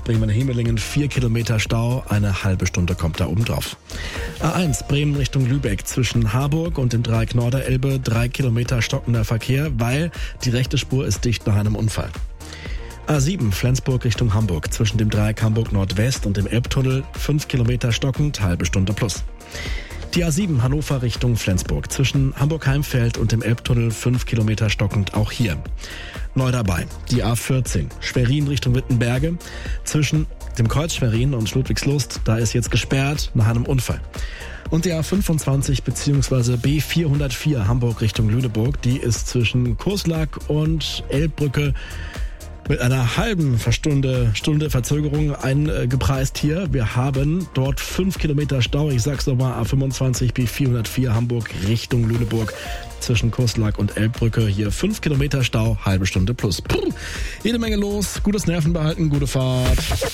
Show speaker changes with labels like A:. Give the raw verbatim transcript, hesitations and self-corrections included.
A: Bremen-Hemelingen, vier Kilometer Stau, eine halbe Stunde kommt da oben drauf. A eins Bremen Richtung Lübeck zwischen Harburg und dem Dreieck Norderelbe, drei Kilometer stockender Verkehr, weil die rechte Spur ist dicht nach einem Unfall. A sieben Flensburg Richtung Hamburg zwischen dem Dreieck Hamburg Nordwest und dem Elbtunnel, fünf Kilometer stockend, halbe Stunde plus. Die A sieben Hannover Richtung Flensburg zwischen Hamburg-Heimfeld und dem Elbtunnel, fünf Kilometer stockend, auch hier. Neu dabei die A vierzehn Schwerin Richtung Wittenberge zwischen dem Kreuz Schwerin und Ludwigslust, da ist jetzt gesperrt nach einem Unfall. Und die A fünfundzwanzig bzw. B vierhundertvier Hamburg Richtung Lüneburg, die ist zwischen Kurslack und Elbbrücke mit einer halben Stunde, Stunde Verzögerung eingepreist hier. Wir haben dort fünf Kilometer Stau. Ich sag's nochmal, A fünfundzwanzig B vierhundertvier Hamburg Richtung Lüneburg zwischen Kurslack und Elbbrücke. Hier fünf Kilometer Stau, halbe Stunde plus. Puh, jede Menge los. Gutes Nerven behalten, gute Fahrt.